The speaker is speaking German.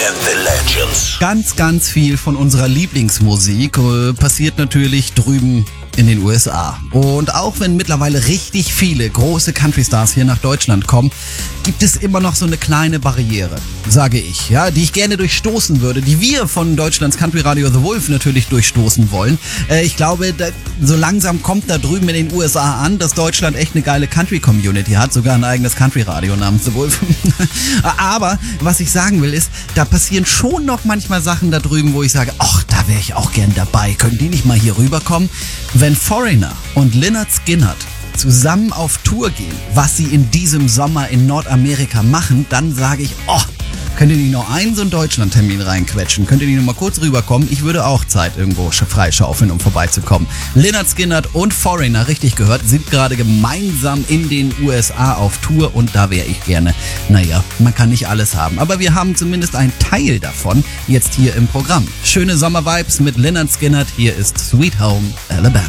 and the Legends. Ganz, ganz viel von unserer Lieblingsmusik passiert natürlich drüben in den USA. Und auch wenn mittlerweile richtig viele große Country-Stars hier nach Deutschland kommen, gibt es immer noch so eine kleine Barriere, sage ich, ja, die ich gerne durchstoßen würde, die wir von Deutschlands Country-Radio The Wolf natürlich durchstoßen wollen. Ich glaube, so langsam kommt da drüben in den USA an, dass Deutschland echt eine geile Country-Community hat, sogar ein eigenes Country-Radio namens The Wolf. Aber was ich sagen will ist, da passieren schon noch manchmal Sachen da drüben, wo ich sage, ach, da wäre ich auch gern dabei. Können die nicht mal hier rüberkommen? Wenn Foreigner und Lynyrd Skynyrd zusammen auf Tour gehen, was sie in diesem Sommer in Nordamerika machen, dann sage ich, oh, könnt ihr nicht noch einen so einen Deutschland-Termin reinquetschen? Könnt ihr nicht noch mal kurz rüberkommen? Ich würde auch Zeit irgendwo freischaufeln, um vorbeizukommen. Lynyrd Skynyrd und Foreigner, richtig gehört, sind gerade gemeinsam in den USA auf Tour und da wäre ich gerne. Naja, man kann nicht alles haben, aber wir haben zumindest einen Teil davon jetzt hier im Programm. Schöne Sommer-Vibes mit Lynyrd Skynyrd, hier ist Sweet Home Alabama.